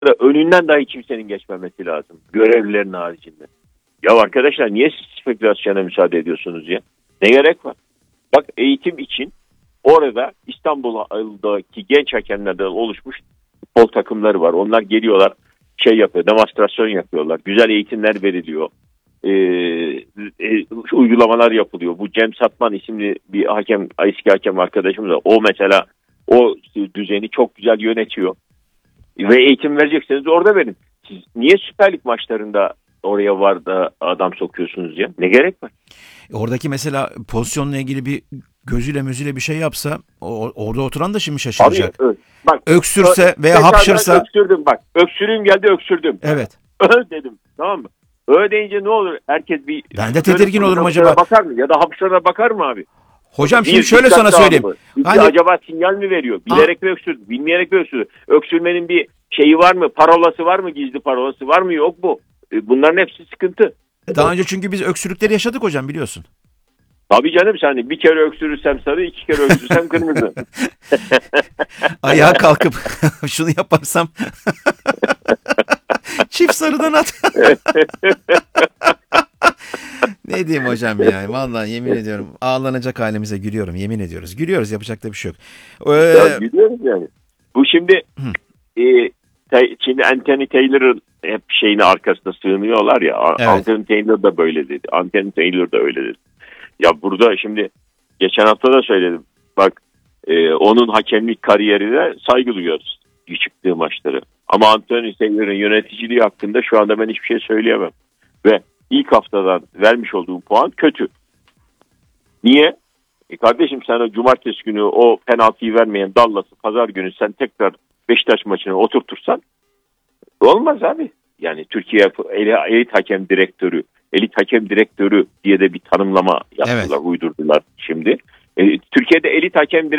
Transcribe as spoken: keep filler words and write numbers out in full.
önünden dahi kimsenin geçmemesi lazım. Görevlilerin haricinde. Ya arkadaşlar niye siz spekülasyona müsaade ediyorsunuz ya? Ne gerek var? Bak eğitim için orada İstanbul'daki genç hakemlerden oluşmuş futbol takımları var. Onlar geliyorlar, şey yapıyor, demonstrasyon yapıyorlar. Güzel eğitimler veriliyor. Ee, e, uygulamalar yapılıyor. Bu Cem Satman isimli bir hakem, eski hakem arkadaşımız da o mesela o düzeni çok güzel yönetiyor. Ve eğitim verecekseniz orada verin. Siz niye Süper Lig maçlarında oraya var da adam sokuyorsunuz ya? Ne gerek var? Oradaki mesela pozisyonla ilgili bir gözüyle müzüyle bir şey yapsa o, orada oturan da şimdi şaşıracak. Abi, bak, öksürse ö- veya hapşırsa. Öksürdüm bak. Öksürüğüm geldi öksürdüm. Evet. Ö dedim, tamam mı? Ö deyince ne olur? Herkes bir... Ben de tedirgin olurum acaba. Bakar mı? Ya da hapşırana bakar mı abi? Hocam Bir şimdi şöyle dikkat sana söyleyeyim. Bir Hani... acaba sinyal mi veriyor? Bilerek mi öksürdü? Bilmeyerek mi öksürdü? Öksürmenin bir şeyi var mı? Parolası var mı? Gizli parolası var mı? Yok bu. Bunların hepsi sıkıntı. Daha önce çünkü biz öksürükleri yaşadık hocam, biliyorsun. Tabii canım, sen bir kere öksürürsem sarı, iki kere öksürürsem kırmızı. Ayağa kalkıp şunu yaparsam çift sarıdan at. Ne diyeyim hocam ya, vallahi yemin ediyorum ağlanacak halimize gülüyorum, yemin ediyoruz. Gülüyoruz, yapacak da bir şey yok. Ee... Ya, gülüyoruz yani. Bu şimdi e, te, şimdi Anthony Taylor'ın hep şeyini arkasına sığınıyorlar ya. Evet. Anthony Taylor da böyle dedi. Anthony Taylor da öyle dedi. Ya burada şimdi geçen hafta da söyledim. Bak e, onun hakemlik kariyerine saygı duyuyoruz. Çıktığı maçları. Ama Anthony Taylor'ın yöneticiliği hakkında şu anda ben hiçbir şey söyleyemem. Ve ilk haftadan vermiş olduğu puan kötü. Niye? E kardeşim, sen o cumartesi günü o penaltıyı vermeyen Dallas'ı pazar günü sen tekrar Beşiktaş maçına oturtursan olmaz abi. Yani Türkiye elit hakem direktörü, elit hakem direktörü diye de bir tanımlama yaptılar, evet. Uydurdular şimdi. E, Türkiye'de elit hakem direktörü